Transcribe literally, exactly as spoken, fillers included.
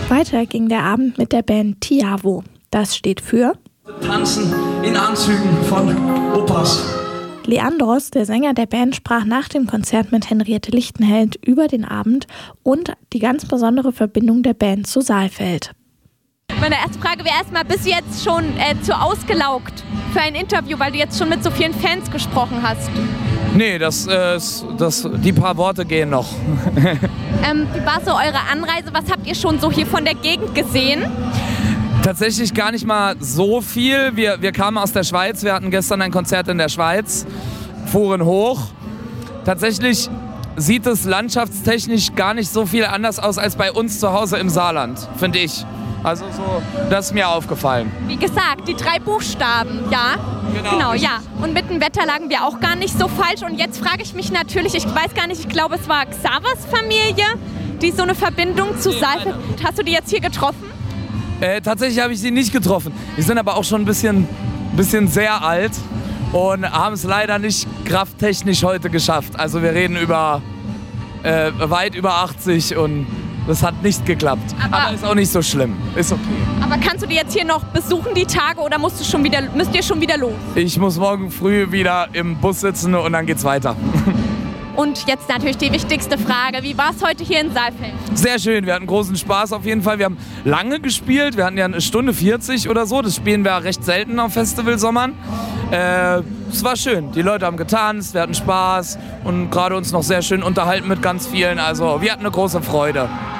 Weiter ging der Abend mit der Band Tiavo. Das steht für Tanzen in Anzügen von Opas. Leandros, der Sänger der Band, sprach nach dem Konzert mit Henriette Lichtenheld über den Abend und die ganz besondere Verbindung der Band zu Saalfeld. Meine erste Frage wäre erstmal, bist du jetzt schon äh, zu ausgelaugt für ein Interview, weil du jetzt schon mit so vielen Fans gesprochen hast? Nee, das, äh, das, die paar Worte gehen noch. ähm, wie war so eure Anreise? Was habt ihr schon so hier von der Gegend gesehen? Tatsächlich gar nicht mal so viel. Wir, wir kamen aus der Schweiz, wir hatten gestern ein Konzert in der Schweiz, fuhren hoch. Tatsächlich sieht es landschaftstechnisch gar nicht so viel anders aus als bei uns zu Hause im Saarland, finde ich. Also so, das ist mir aufgefallen. Wie gesagt, die drei Buchstaben, ja? Genau, genau ja. Und mit dem Wetter lagen wir auch gar nicht so falsch. Und jetzt frage ich mich natürlich, ich weiß gar nicht, ich glaube, es war Xavers Familie, die so eine Verbindung zu Saalfeld. Hast du die jetzt hier getroffen? Äh, tatsächlich habe ich sie nicht getroffen. Die sind aber auch schon ein bisschen, bisschen sehr alt und haben es leider nicht krafttechnisch heute geschafft. Also wir reden über äh, weit über achtzig und das hat nicht geklappt. Aber, aber ist auch nicht so schlimm. Ist okay. Aber kannst du die jetzt hier noch besuchen, die Tage, oder musst du schon wieder, müsst ihr schon wieder los? Ich muss morgen früh wieder im Bus sitzen und dann geht's weiter. Und jetzt natürlich die wichtigste Frage. Wie war es heute hier in Saalfeld? Sehr schön, wir hatten großen Spaß auf jeden Fall. Wir haben lange gespielt, wir hatten ja eine Stunde vierzig oder so. Das spielen wir recht selten auf Festivalsommern. Äh, es war schön, die Leute haben getanzt, wir hatten Spaß und gerade uns noch sehr schön unterhalten mit ganz vielen. Also wir hatten eine große Freude.